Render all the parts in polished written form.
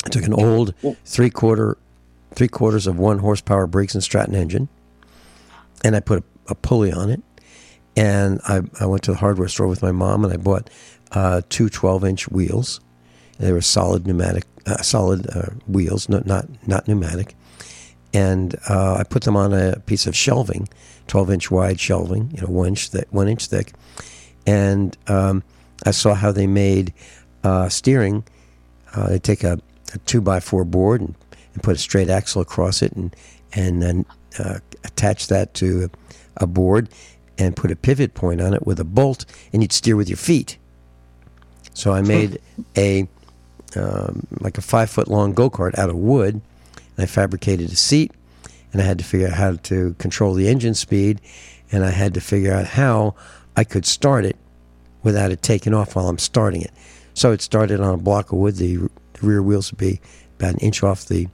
I took an old three quarters of 1 horsepower Briggs & Stratton engine, and I put a pulley on it. And I went to the hardware store with my mom, and I bought 2 12-inch wheels. They were solid wheels, not pneumatic. And I put them on a piece of shelving, 12-inch wide shelving, 1 inch thick. And I saw how they made steering. They take a 2x4 board and put a straight axle across it, and then attach that to a board and put a pivot point on it with a bolt, and you'd steer with your feet. So I made like a 5-foot-long go-kart out of wood, and I fabricated a seat, and I had to figure out how to control the engine speed, and I had to figure out how I could start it without it taking off while I'm starting it. So it started on a block of wood. The rear wheels would be about an inch off the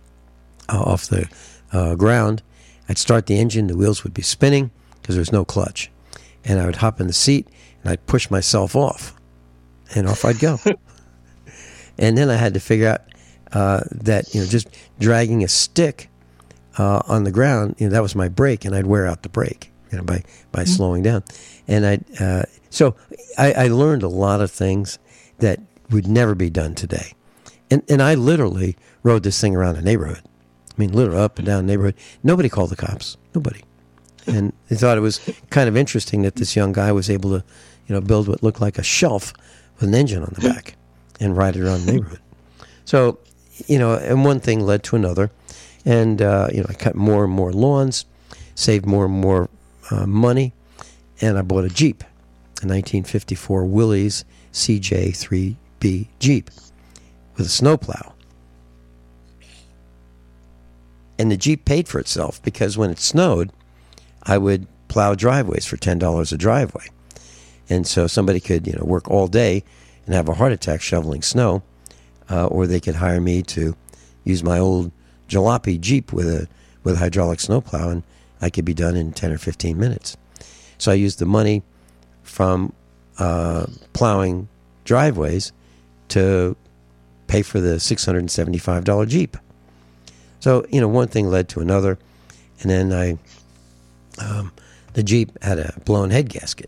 ground. I'd start the engine, the wheels would be spinning because there's no clutch. And I would hop in the seat, and I'd push myself off, and off I'd go. And then I had to figure out that just dragging a stick on the ground, that was my brake, and I'd wear out the brake by slowing down. And I learned a lot of things that would never be done today. And I literally rode this thing around the neighborhood. I mean, literally up and down the neighborhood. Nobody called the cops. Nobody. And they thought it was kind of interesting that this young guy was able to, build what looked like a shelf with an engine on the back and ride it around the neighborhood. So, and one thing led to another. And, I cut more and more lawns, saved more and more money, and I bought a Jeep, a 1954 Willys CJ3B Jeep with a snowplow. And the Jeep paid for itself because when it snowed, I would plow driveways for $10 a driveway. And so somebody could, work all day and have a heart attack shoveling snow, or they could hire me to use my old jalopy Jeep with a hydraulic snowplow, and I could be done in 10 or 15 minutes. So I used the money from plowing driveways to pay for the $675 Jeep. So, one thing led to another, and then the Jeep had a blown head gasket,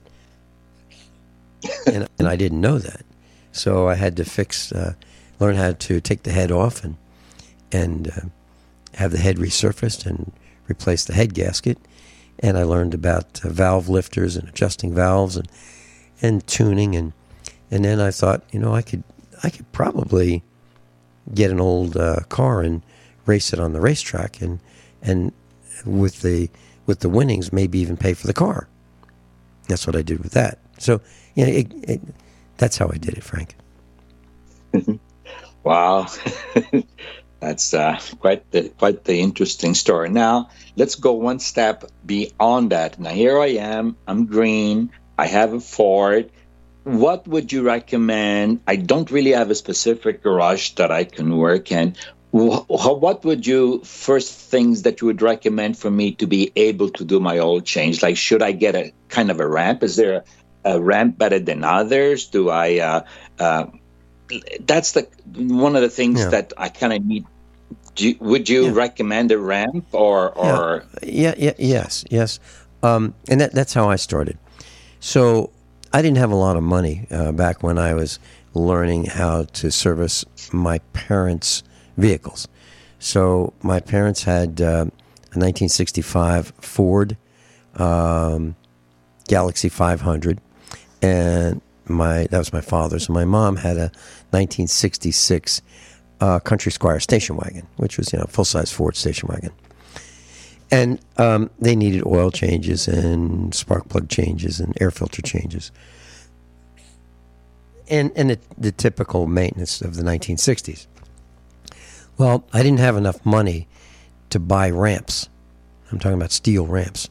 and I didn't know that. So I had to learn how to take the head off and have the head resurfaced and replace the head gasket. And I learned about valve lifters and adjusting valves and tuning, and then I thought, I could probably get an old car and race it on the racetrack, and with the winnings, maybe even pay for the car. That's what I did with that. So, that's how I did it, Frank. Wow. That's quite the interesting story. Now, let's go one step beyond that. Now, here I am. I'm green. I have a Ford. What would you recommend? I don't really have a specific garage that I can work in. What would you first things that you would recommend for me to be able to do my oil change? Like, should I get a kind of a ramp? Is there a ramp better than others? Do I? That's one of the things that I kind of need. Would you recommend a ramp or? Yes. And that's how I started. So I didn't have a lot of money back when I was learning how to service my parents' vehicles. So my parents had a 1965 Ford Galaxy 500, and that was my father's. My mom had a 1966 Country Squire station wagon, which was full-size Ford station wagon. And they needed oil changes and spark plug changes and air filter changes. And the typical maintenance of the 1960s. Well, I didn't have enough money to buy ramps. I'm talking about steel ramps.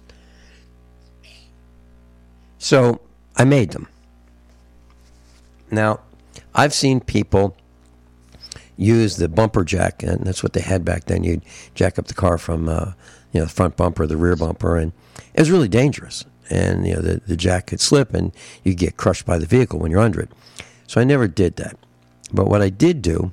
So I made them. Now, I've seen people use the bumper jack, and that's what they had back then. You'd jack up the car from the front bumper, the rear bumper, and it was really dangerous. And the jack could slip, and you get crushed by the vehicle when you're under it. So I never did that. But what I did do